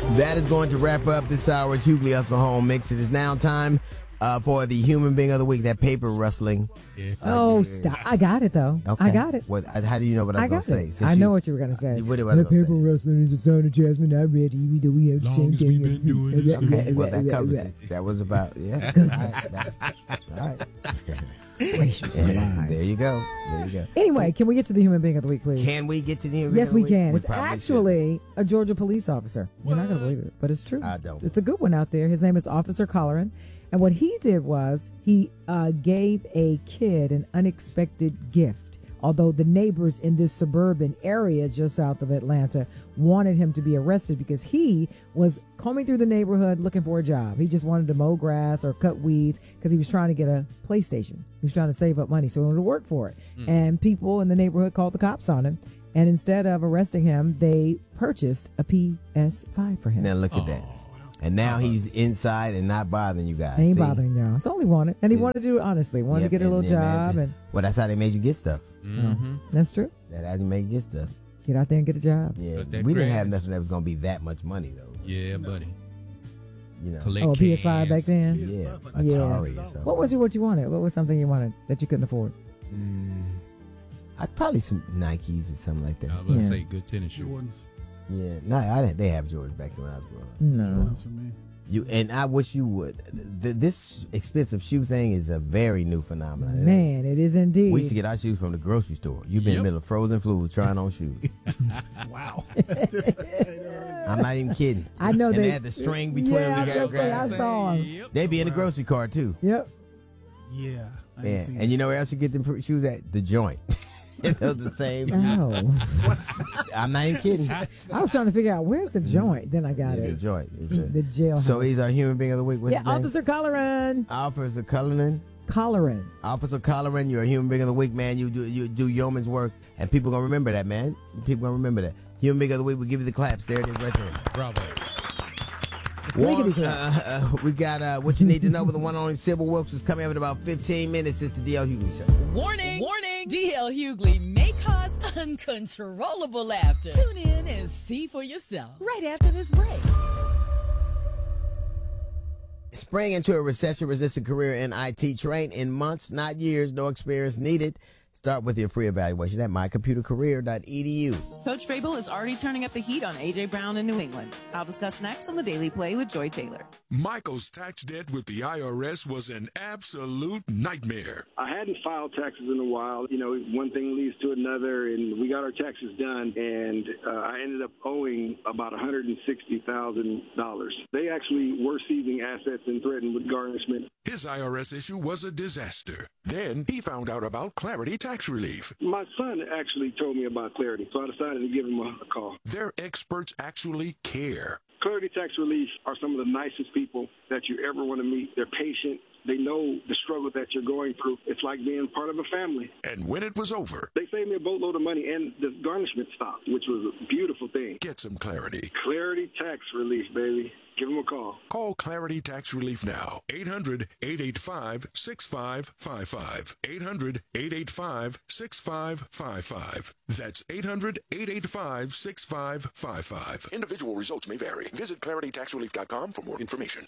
That is going to wrap up this hour's Hughley Hustle Home Mix. It is now time for the Human Being of the Week, that paper rustling. Yeah. Stop. I got it, though. Okay. I got it. How do you know what I was going to say? I know what you were going to say. What was I the gonna paper say? rustling is a sound of Jasmine. I read even though we have the same thing. Okay, well, that covers it. That was about, yeah. All right. There you go. Anyway, can we get to the Human Being of the Week, please? Can we get to the Human Being Yes, of the we Week? can. It's actually a Georgia police officer. You're not going to believe it, but it's true. I don't. It's a good one out there. His name is Officer Colleran. And what he did was he gave a kid an unexpected gift. Although the neighbors in this suburban area just south of Atlanta wanted him to be arrested because he was combing through the neighborhood looking for a job. He just wanted to mow grass or cut weeds because he was trying to get a PlayStation. He was trying to save up money, so he wanted to work for it. And people in the neighborhood called the cops on him. And instead of arresting him, they purchased a PS5 for him. Now look at that. And now he's inside and not bothering you guys. He ain't bothering y'all. It's all he wanted. And he wanted to do it honestly. Wanted to get a little job. Well, that's how they made you get stuff. That's true. That's how they made you get stuff. Get out there and get a job. Yeah. We didn't have nothing that was going to be that much money, though. Yeah, buddy. You know. Oh, PS5 back then? Yeah. Atari or something. What you wanted? What was something you wanted that you couldn't afford? I'd probably some Nikes or something like that. I was going to say good tennis shoes. Jordans. Yeah, no, I didn't. They have Jordans back then when I was growing up. No. Jordans for me. And I wish you would. This expensive shoe thing is a very new phenomenon. Man, it is indeed. We used to get our shoes from the grocery store. You've been in the middle of frozen food trying on shoes. Wow. I'm not even kidding. I know they had the string between them. I saw them. They be in the grocery cart too. Yep. Yeah. And you know where else you get them shoes at? The joint. They're the same. Oh. I'm not even kidding. I was trying to figure out where's the joint. Then I got it. The joint. The jail. So he's our Human Being of the Week. What's his name? Officer Colleran. Officer Colleran. Officer Colleran, you're a Human Being of the Week, man. You do yeoman's work, and people gonna remember that, man. People gonna remember that. Human Being of the Week. We give you the claps. There it is, right there. Bravo. We got what you need to know with the one and only Sybil Wilkes is coming up in about 15 minutes. It's the DL Hughley Show. Warning! DL Hughley may cause uncontrollable laughter. Tune in and see for yourself right after this break. Spring into a recession-resistant career in IT. Train in months, not years. No experience needed. Start with your free evaluation at mycomputercareer.edu. Coach Vrabel is already turning up the heat on A.J. Brown in New England. I'll discuss next on the Daily Play with Joy Taylor. Michael's tax debt with the IRS was an absolute nightmare. I hadn't filed taxes in a while. You know, one thing leads to another, and we got our taxes done, and I ended up owing about $160,000. They actually were seizing assets and threatened with garnishment. His IRS issue was a disaster. Then he found out about Clarity Tax Relief. My son actually told me about Clarity, so I decided to give him a call. Their experts actually care. Clarity Tax Relief are some of the nicest people that you ever want to meet. They're patient. They know the struggle that you're going through. It's like being part of a family. And when it was over, they saved me a boatload of money, and the garnishment stopped, which was a beautiful thing. Get some clarity. Clarity Tax Relief, baby. Give them a call. Call Clarity Tax Relief now. 800-885-6555. 800-885-6555. That's 800-885-6555. Individual results may vary. Visit claritytaxrelief.com for more information.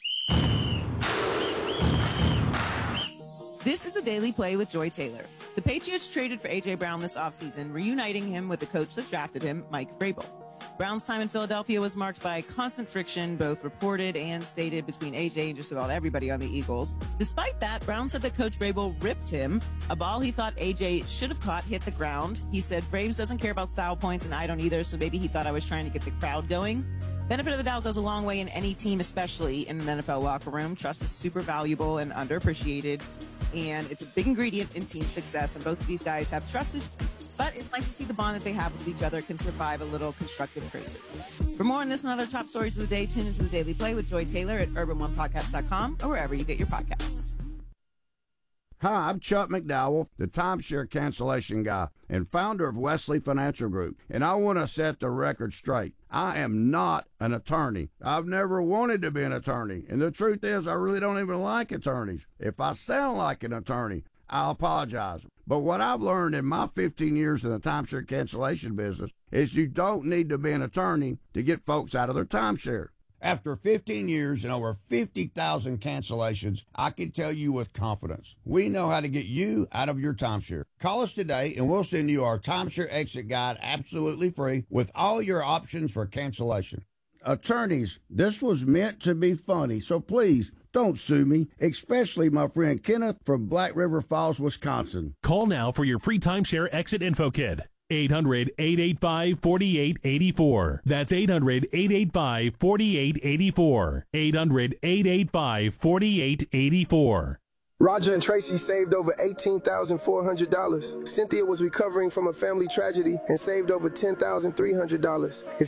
This is the Daily Play with Joy Taylor. The Patriots traded for A.J. Brown this offseason, reuniting him with the coach that drafted him, Mike Vrabel. Brown's time in Philadelphia was marked by constant friction, both reported and stated, between A.J. and just about everybody on the Eagles. Despite that, Brown said that Coach Vrabel ripped him. A ball he thought A.J. should have caught hit the ground. He said, Braves doesn't care about style points, and I don't either, so maybe he thought I was trying to get the crowd going. Benefit of the doubt goes a long way in any team, especially in an NFL locker room. Trust is super valuable and underappreciated, and it's a big ingredient in team success, and both of these guys have trust. But it's nice to see the bond that they have with each other can survive a little constructive criticism. For more on this and other top stories of the day, tune into the Daily Play with Joy Taylor at urban1podcast.com or wherever you get your podcasts. Hi, I'm Chuck McDowell, the timeshare cancellation guy and founder of Wesley Financial Group, and I want to set the record straight. I am not an attorney. I've never wanted to be an attorney, and the truth is I really don't even like attorneys. If I sound like an attorney, I'll apologize. But what I've learned in my 15 years in the timeshare cancellation business is you don't need to be an attorney to get folks out of their timeshare. After 15 years and over 50,000 cancellations, I can tell you with confidence, we know how to get you out of your timeshare. Call us today and we'll send you our timeshare exit guide absolutely free with all your options for cancellation. Attorneys, this was meant to be funny, so please don't sue me, especially my friend Kenneth from Black River Falls, Wisconsin. Call now for your free timeshare exit info kit. 800-885-4884. That's 800-885-4884. 800-885-4884. Roger and Tracy saved over $18,400. Cynthia was recovering from a family tragedy and saved over $10,300. If